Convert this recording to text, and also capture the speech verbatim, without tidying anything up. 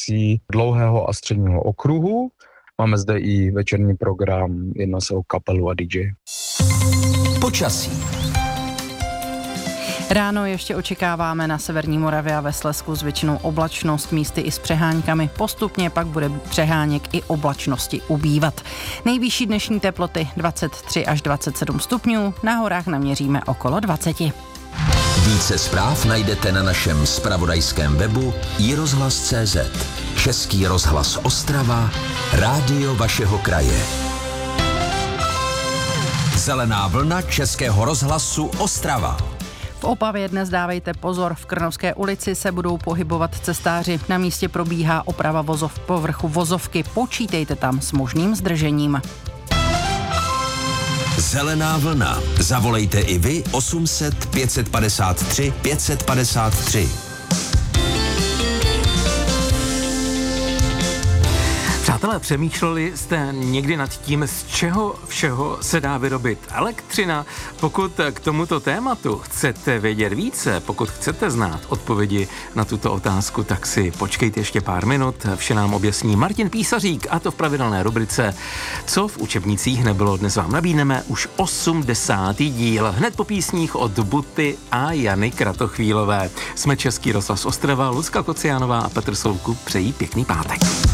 formací dlouhého a středního okruhu. Máme zde i večerní program, jedná se o kapelu a dý džej. Počasí. Ráno ještě očekáváme na severní Moravě a ve Slezsku s většinou oblačnost, místy i s přeháňkami. Postupně pak bude přeháněk i oblačnosti ubývat. Nejvyšší dnešní teploty dvacet tři až dvacet sedm stupňů, na horách naměříme okolo dvacet. Více zpráv najdete na našem zpravodajském webu i rozhlas tečka cé zet. Český rozhlas Ostrava, rádio vašeho kraje. Zelená vlna Českého rozhlasu Ostrava. V Opavě dnes dávejte pozor, v Krnovské ulici se budou pohybovat cestáři. Na místě probíhá oprava vozov povrchu vozovky. Počítejte tam s možným zdržením. Zelená vlna. Zavolejte i vy osm set pět padesát tři pět padesát tři. Přátelé, přemýšleli jste někdy nad tím, z čeho všeho se dá vyrobit elektřina? Pokud k tomuto tématu chcete vědět více, pokud chcete znát odpovědi na tuto otázku, tak si počkejte ještě pár minut. Vše nám objasní Martin Písařík, a to v pravidelné rubrice Co v učebnicích nebylo. Dnes vám nabídneme už osmdesátý díl. Hned po písních od Buty a Jany Kratochvílové. Jsme Český rozhlas Ostrava, Lucka Kociánová a Petr Soukup přejí pěkný pátek.